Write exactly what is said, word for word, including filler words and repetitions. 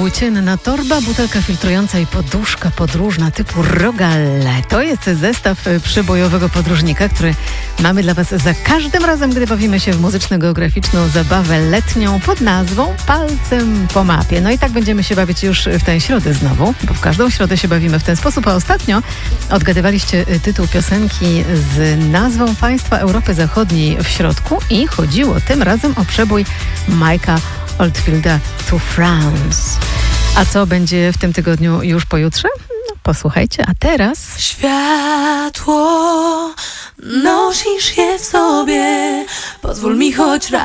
płócienna torba, butelka filtrująca i poduszka podróżna typu Rogale. To jest zestaw przybojowego podróżnika, który mamy dla Was za każdym razem, gdy bawimy się w muzyczno-geograficzną zabawę letnią pod nazwą Palcem po mapie. No i tak będziemy się bawić już w tę środę znowu, bo w każdą środę się bawimy w ten sposób, a ostatnio odgadywaliście tytuł piosenki z nazwą państwa Europy Zachodniej w środku i chodziło tym razem o przebój Mike'a Oldfielda To France. A co będzie w tym tygodniu już pojutrze? No, posłuchajcie, a teraz... Światło, nosisz je w sobie, pozwól mi choć raz